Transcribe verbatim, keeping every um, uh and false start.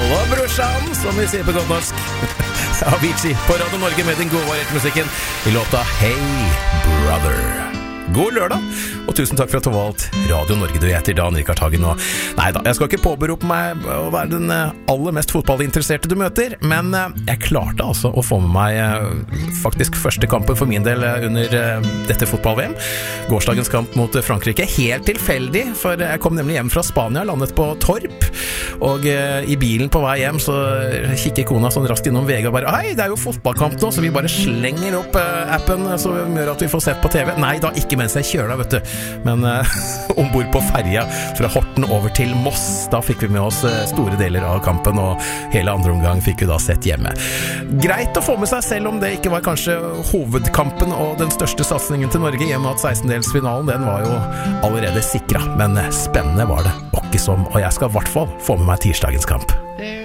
Hallo, brorsan, som vi sier på godt norsk. Avicii på Radio Norge med den gode variert-musikken i låta Hey Brother. God lørdag, og tusen takk for at du valgte Radio Norge. Du heter Dan Rikard Hagen, og nei da, jeg skal ikke påberope meg å være den aller mest fotballinteresserte du møter, men jeg klarte altså å få med meg faktisk første kampen for min del under dette fotball-V M. Gårsdagens kamp mot Frankrike, helt tilfeldig, for jeg kom nemlig hjem fra Spania, landet på Torp, og i bilen på vei hjem så kikker kona sånn raskt innom V G og bare, hei, det er jo fotballkamp nå, så vi bare slenger opp appen, så gjør at vi får sett på T V. Nei da, ikke mens jeg kjører da, vet du. Men uh, ombord på ferja fra Horten over til Moss, da fikk vi med oss uh, store deler av kampen, og hele andre omgang fikk vi da sett hjemme. Greit å få med seg, selv om det ikke var kanskje hovedkampen og den største satsningen til Norge, hjemme at sekstendelsfinalen, den var jo allerede sikret, men spennende var det, åkke som, og jeg skal i hvert fall få med meg tirsdagens kamp.